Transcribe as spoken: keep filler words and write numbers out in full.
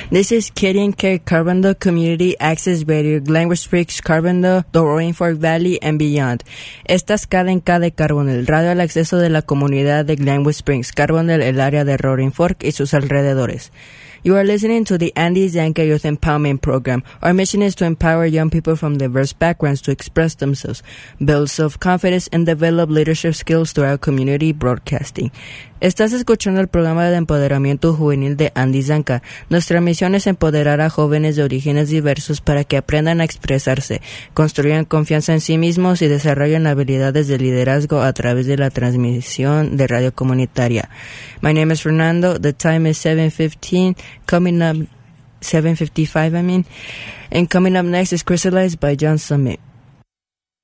This is Kidding K, Carbondale Community Access Radio, Glenwood Springs, Carbondale, the Roaring Fork Valley, and beyond. Esta es K D K de Carbondale, radio al acceso de la comunidad de Glenwood Springs, Carbondale, el área de Roaring Fork y sus alrededores. You are listening to the Andy Zanka Youth Empowerment Program. Our mission is to empower young people from diverse backgrounds to express themselves, build self-confidence, and develop leadership skills throughout community broadcasting. Estás escuchando el programa de empoderamiento juvenil de Andy Zanka. Nuestra misión es empoderar a jóvenes de orígenes diversos para que aprendan a expresarse, construyan confianza en sí mismos y desarrollen habilidades de liderazgo a través de la transmisión de radio comunitaria. My name is Fernando. The time is seven fifteen. Coming up, seven fifty-five, I mean. And coming up next is Crystallized by John Summit.